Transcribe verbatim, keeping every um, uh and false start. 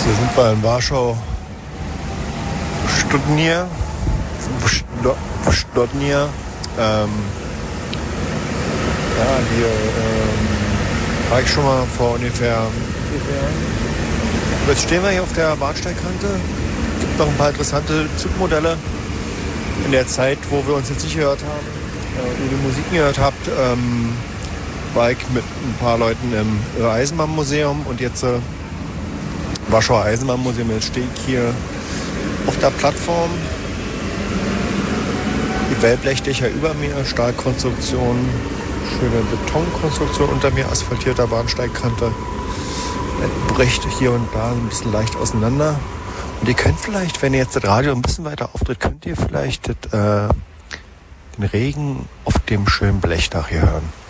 Hier sind wir in Warschau. Studnia. Studnia. Ähm, ja, hier ähm, war ich schon mal vor ungefähr. Jetzt stehen wir hier auf der Bahnsteigkante. Es gibt noch ein paar interessante Zugmodelle. In der Zeit, wo wir uns jetzt nicht gehört haben, äh, wo ihr die Musiken gehört habt, ähm, war ich mit ein paar Leuten im Eisenbahnmuseum und jetzt äh, Warschauer Eisenbahnmuseum. Jetzt stehe ich hier auf der Plattform. Die Wellblechdächer über mir, Stahlkonstruktion, schöne Betonkonstruktion unter mir, asphaltierter Bahnsteigkante. Es bricht hier und da ein bisschen leicht auseinander. Und ihr könnt vielleicht, wenn ihr jetzt das Radio ein bisschen weiter auftritt, könnt ihr vielleicht das, äh, den Regen auf dem schönen Blechdach hier hören.